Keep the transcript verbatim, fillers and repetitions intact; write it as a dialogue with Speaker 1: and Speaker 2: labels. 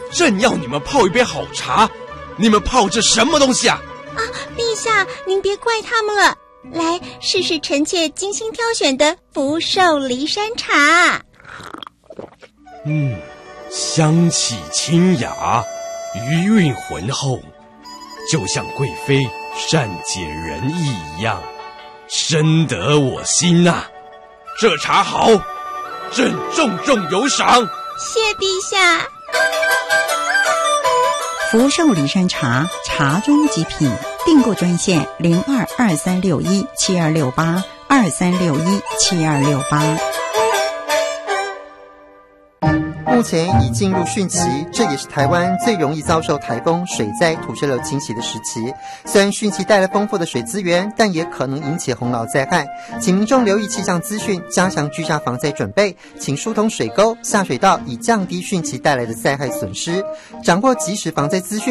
Speaker 1: 正要你们泡一杯好茶，你们泡这什么东西啊？
Speaker 2: 啊，陛下，您别怪他们了。来，试试臣妾精心挑选的福寿梨山茶。
Speaker 1: 嗯，香气清雅，余韵浑厚，就像贵妃善解人意一样，深得我心呐、啊。这茶好，朕重重有赏。
Speaker 2: 谢陛下。
Speaker 3: 福寿梨山茶，茶中极品。订购专线零二二三六一七二六八二三六一七二六八。
Speaker 4: 目前已进入汛期，这也是台湾最容易遭受台风、水灾、土石流侵袭的时期。虽然汛期带来丰富的水资源，但也可能引起洪涝灾害，请民众留意气象资讯，加强居家防灾准备，请疏通水沟、下水道，以降低汛期带来的灾害损失，掌握及时防灾资讯。